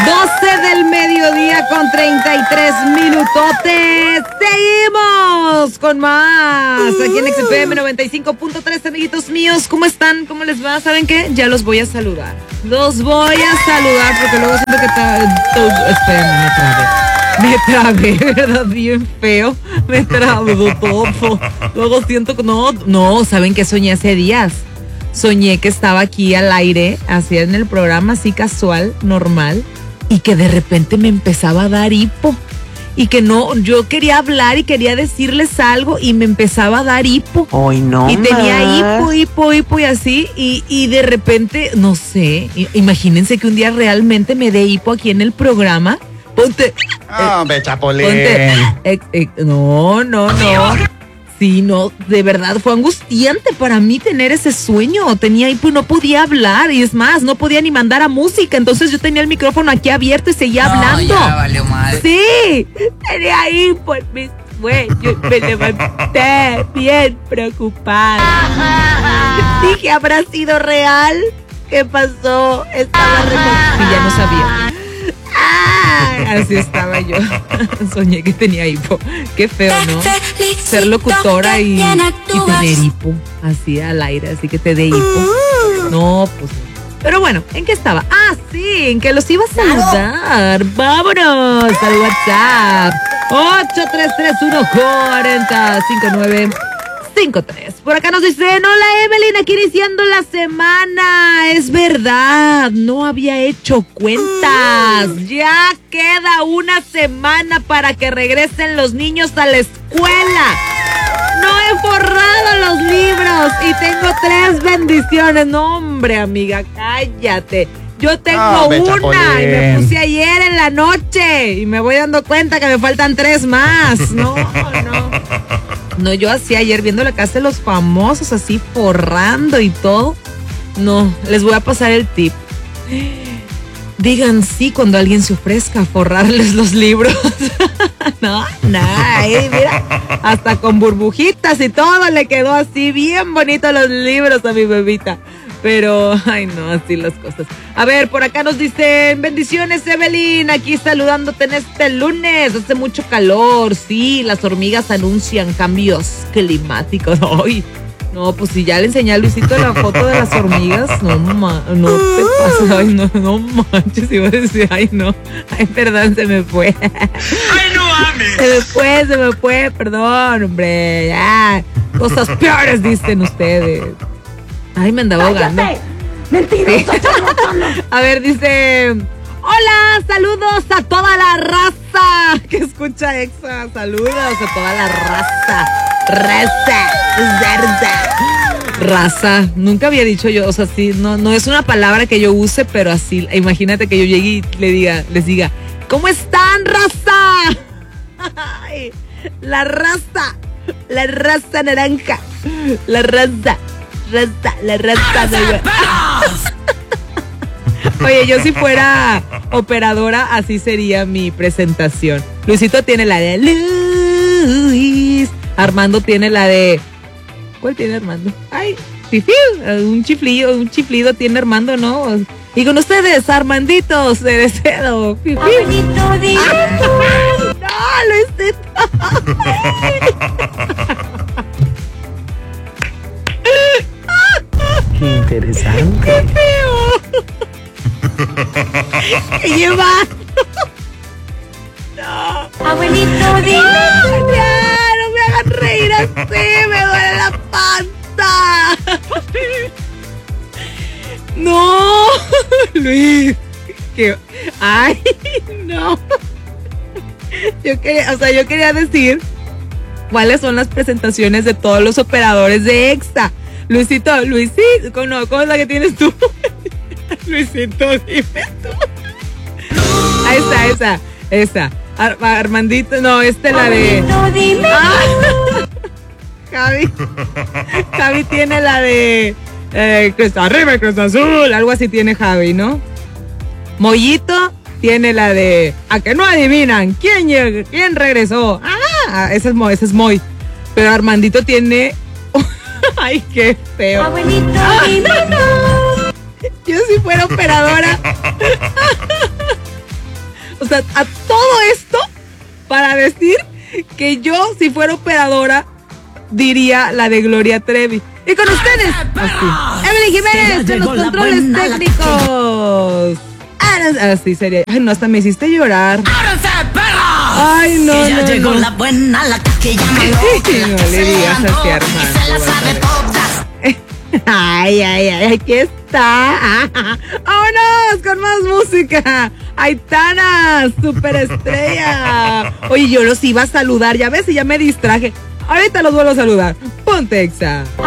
12 del mediodía con 33 minutotes. Seguimos con más aquí en XFM 95.3, amiguitos míos. ¿Cómo están? ¿Cómo les va? ¿Saben qué? Ya los voy a saludar. Los voy a saludar porque luego siento que espérenme, me trabé, ¿verdad? Bien feo. Me trabó todo. Luego siento que no, ¿saben qué soñé hace días? Soñé que estaba aquí al aire, así en el programa, así casual, normal, y que de repente me empezaba a dar hipo. Y que no, yo quería hablar y quería decirles algo y me empezaba a dar hipo. Ay, no. Y tenía hipo y así. Y de repente, no sé, imagínense que un día realmente me dé hipo aquí en el programa. Ponte. Chapolín. Ponte. No. Sí, no, de verdad fue angustiante para mí tener ese sueño. Tenía hipo y no podía hablar. Y es más, no podía ni mandar a música. Entonces yo tenía el micrófono aquí abierto y seguía hablando. Ya valió madre. Sí, tenía hipo en mis sueños. Me levanté bien preocupada. Dije, ¿habrá sido real? ¿Qué pasó? Estaba y ya no sabía. Así estaba yo. Soñé que tenía hipo. Qué feo, ¿no? Ser locutora y tener hipo así al aire, así que te dé hipo. No, pues no. Pero bueno, ¿en qué estaba? Ah, sí, en que los iba a saludar. Vámonos al WhatsApp 8331405953. Por acá nos dicen, hola Evelyn, aquí iniciando la semana. Es verdad, no había hecho cuentas. Ya queda una semana para que regresen los niños a la escuela. No he forrado los libros y tengo 3 bendiciones. No, hombre, amiga, cállate. Yo tengo una y me puse ayer en la noche y me voy dando cuenta que me faltan 3 más. No, yo así ayer viendo la casa de los famosos, así forrando y todo. No, les voy a pasar el tip. Digan sí cuando alguien se ofrezca a forrarles los libros. No, mira, hasta con burbujitas y todo le quedó así bien bonito los libros a mi bebita. Pero, ay no, así las cosas. A ver, por acá nos dicen, bendiciones Evelyn, aquí saludándote en este lunes. Hace mucho calor, sí, las hormigas anuncian cambios climáticos. Ay, no, pues si ya le enseñé a Luisito la foto de las hormigas, no te pases, ay no manches, iba a decir, ay no, ay perdón, se me fue. Ay no mames. Se me fue, perdón, hombre, ya, cosas peores dicen ustedes. Ay, me andaba ahogando. ¡Mentiroso! Sí. A ver, dice, hola, saludos a toda la raza que escucha Exa, saludos a toda la raza, nunca había dicho yo, o sea, sí, no es una palabra que yo use, pero así, imagínate que yo llegue y les diga, ¿cómo están, raza? Ay, la raza naranja, la raza. Oye, yo si fuera operadora, así sería mi presentación. Luisito tiene la de Luis. Armando tiene la de... ¿Cuál tiene Armando? Ay, un chiflido tiene Armando, ¿no? Y con ustedes, Armanditos, de deseo. Abuelito, dime tú. No, Luisito. Qué interesante. ¡Qué feo! ¿Qué lleva? No. Abuelito, dime. Ya, no me hagan reír así, me duele la panza. No, Luis. Ay, no. Yo quería decir cuáles son las presentaciones de todos los operadores de Exa. Luisito, ¿cómo es la que tienes tú? Luisito, dime tú. Esa. Armandito, no, la de... Dime. Javi tiene la de... arriba, Cruz Azul, algo así tiene Javi, ¿no? Mollito tiene la de... ¿A que no adivinan? ¿Quién regresó? Ese es Moy. Pero Armandito tiene... Ay, qué feo. Abuelito, dime. Yo si fuera operadora. sea, a todo esto para decir que yo, si fuera operadora, diría la de Gloria Trevi. Y con ustedes, así, Evelyn Jiménez en los controles técnicos. Así sería. Ay, no, hasta me hiciste llorar. Ay, no, que ya no, llegó no. la buena, la que llama No le digas así, Armando. se la sabe todas. Ay, aquí está. ¡Vámonos con más música! Aitana, superestrella. Oye, yo los iba a saludar, ya ves, y ya me distraje. Ahorita los vuelvo a saludar. Ponte Exa.